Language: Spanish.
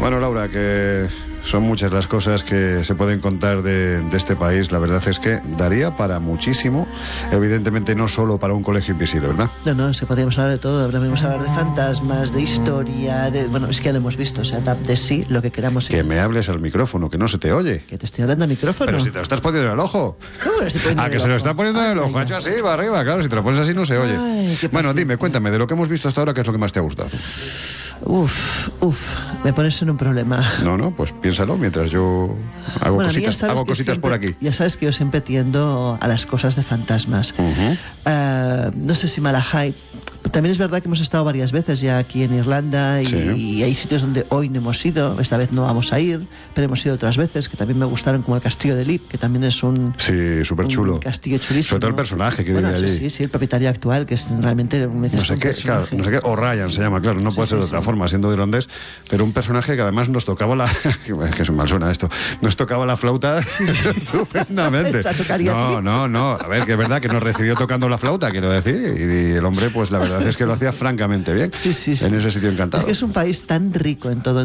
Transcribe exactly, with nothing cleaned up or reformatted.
Bueno, Laura, que son muchas las cosas que se pueden contar de, de este país. La verdad es que daría para muchísimo, evidentemente no solo para un colegio invisible, ¿verdad? No, no, se podríamos hablar de todo. Podríamos hablar de fantasmas, de historia, de... Bueno, es que ya lo hemos visto, o sea, de sí, lo que queramos. Que me hables al micrófono, que no se te oye. Que te estoy hablando al micrófono. Pero si te lo estás poniendo en el ojo. ¿Cómo lo estoy poniendo A en que el se lo ojo? está poniendo en el ojo, ha hecho así, va arriba, claro, si te lo pones así no se oye. Ay, qué bueno, paciencia. dime, cuéntame, de lo que hemos visto hasta ahora, ¿qué es lo que más te ha gustado? Uf, uf, me pones en un problema. No, no, pues piénsalo mientras yo hago Bueno, a mí ya cositas, sabes hago que cositas siempre- por aquí. Ya sabes que yo siempre tiendo a las cosas de fantasmas. Ujú. Eh, no sé si Malahide. También es verdad que hemos estado varias veces ya aquí en Irlanda y, Sí. y hay sitios donde hoy no hemos ido. Esta vez no vamos a ir, pero hemos ido otras veces que también me gustaron, como el Castillo de Lip, que también es un, Sí, súper chulo. un castillo chulísimo. Sobre todo el personaje que bueno, vive sí, allí. sí, sí, el propietario actual, que es realmente un, No sé un qué, personaje. claro, no sé qué, O'Ryan se llama, claro, no Sí, puede ser sí, de otra sí. forma, siendo irlandés, pero un personaje que además nos tocaba la... que es mal suena esto, nos tocaba la flauta estupendamente. Te tocaría a No, ti. no, no, a ver, que es verdad que nos recibió tocando la flauta, quiero decir, y, y el hombre, pues la verdad es que lo hacía francamente bien, Sí, sí, sí. en ese sitio encantado. Es que es un país tan rico en todo